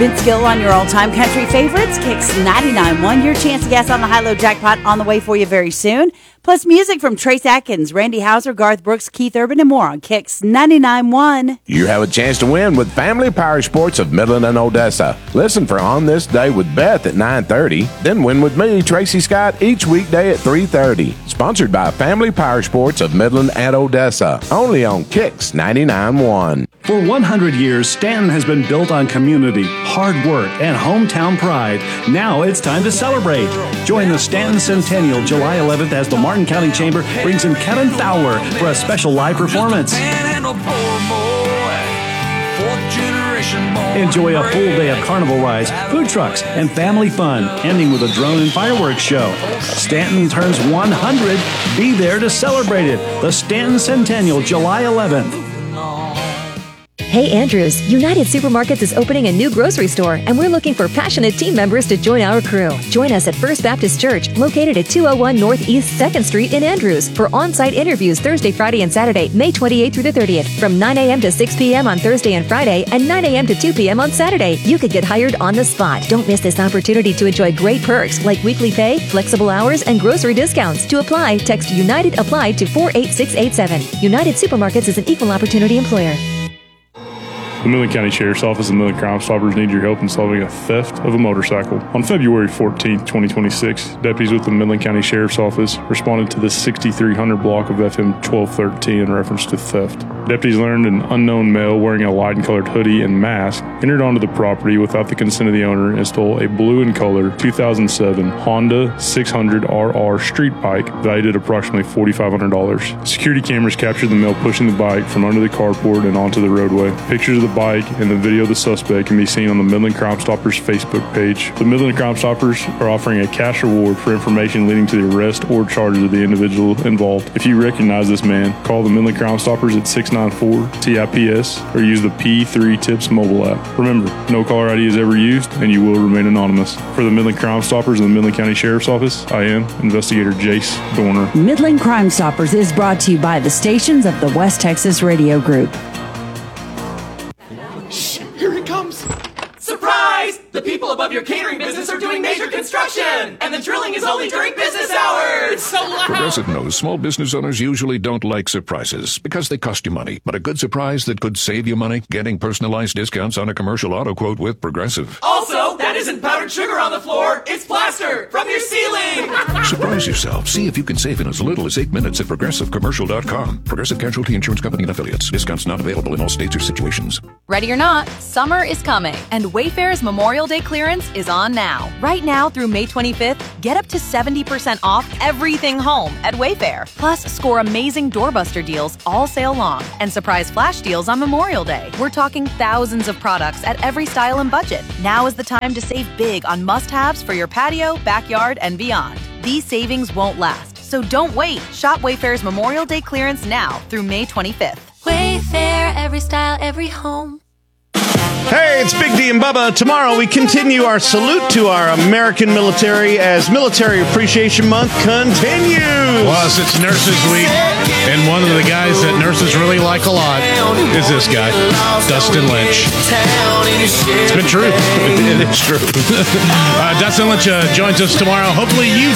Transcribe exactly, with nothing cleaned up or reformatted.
Vince Gill on your all-time country favorites. Kicks ninety-nine point one. Your chance to guess on the high-low jackpot on the way for you very soon. Plus music from Trace Atkins, Randy Houser, Garth Brooks, Keith Urban, and more on Kicks ninety-nine point one. You have a chance to win with Family Power Sports of Midland and Odessa. Listen for On This Day with Beth at nine thirty. Then win with me, Tracy Scott, each weekday at three thirty. Sponsored by Family Power Sports of Midland and Odessa. Only on Kicks ninety-nine point one. For one hundred years, Stanton has been built on community, hard work, and hometown pride. Now it's time to celebrate. Join the Stanton Centennial July eleventh as the Martin County Chamber brings in Kevin Fowler for a special live performance. Enjoy a full day of carnival rides, food trucks, and family fun, ending with a drone and fireworks show. Stanton turns one hundred. Be there to celebrate it. The Stanton Centennial, July eleventh. Hey Andrews, United Supermarkets is opening a new grocery store, and we're looking for passionate team members to join our crew. Join us at First Baptist Church, located at two oh one Northeast second Street in Andrews, for on-site interviews Thursday, Friday, and Saturday, May twenty-eighth through the thirtieth, from nine a.m. to six p.m. on Thursday and Friday, and nine a.m. to two p.m. on Saturday. You could get hired on the spot. Don't miss this opportunity to enjoy great perks like weekly pay, flexible hours, and grocery discounts. To apply, text United Apply to four eight six eight seven. United Supermarkets is an equal opportunity employer. The Midland County Sheriff's Office and Midland Crime Stoppers need your help in solving a theft of a motorcycle. On February fourteenth, twenty twenty-six, deputies with the Midland County Sheriff's Office responded to the sixty-three hundred block of F M twelve thirteen in reference to theft. Deputies learned an unknown male wearing a light-colored hoodie and mask entered onto the property without the consent of the owner and stole a blue in color two thousand seven Honda six hundred R R street bike valued at approximately four thousand five hundred dollars. Security cameras captured the male pushing the bike from under the carport and onto the roadway. Pictures of the bike and the video of the suspect can be seen on the Midland Crime Stoppers Facebook page. The Midland Crime Stoppers are offering a cash reward for information leading to the arrest or charges of the individual involved. If you recognize this man, call the Midland Crime Stoppers at six nine four T I P S or use the P three Tips mobile app. Remember, no caller I D is ever used and you will remain anonymous. For the Midland Crime Stoppers and the Midland County Sheriff's Office, I am Investigator Jace Dorner. Midland Crime Stoppers is brought to you by the stations of the West Texas Radio Group. Here it comes! Surprise! The people above your catering business are doing major construction! And the drilling is only during business hours! It's so loud! Progressive knows small business owners usually don't like surprises because they cost you money. But a good surprise that could save you money? Getting personalized discounts on a commercial auto quote with Progressive. Also, that isn't powdered sugar on the floor, it's plaster from your ceiling! Surprise yourself. See if you can save in as little as eight minutes at progressive commercial dot com. Progressive Casualty Insurance Company and Affiliates. Discounts not available in all states or situations. Ready or not, summer is coming, and Wayfair's Memorial Day clearance is on now. Right now through May twenty-fifth, get up to seventy percent off everything home at Wayfair. Plus, score amazing doorbuster deals all sale long and surprise flash deals on Memorial Day. We're talking thousands of products at every style and budget. Now is the time to save big on must-haves for your patio, backyard, and beyond. These savings won't last, so don't wait. Shop Wayfair's Memorial Day clearance now through May twenty-fifth. Wayfair, every style, every home. Hey, it's Big D and Bubba. Tomorrow we continue our salute to our American military as Military Appreciation Month continues. Plus, it's Nurses Week, and one of the guys that nurses really like a lot is this guy, Dustin Lynch. It's been true. It is true. uh, Dustin Lynch uh, joins us tomorrow. Hopefully you